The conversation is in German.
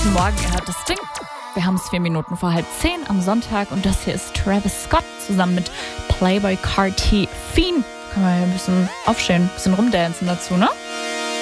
Guten Morgen, ihr hört das Ding. Wir haben es 4 Minuten vor 9:30 am Sonntag und das hier ist Travis Scott zusammen mit Playboi Carti Fiend. Können wir hier ein bisschen aufstehen, ein bisschen rumdancen dazu, ne?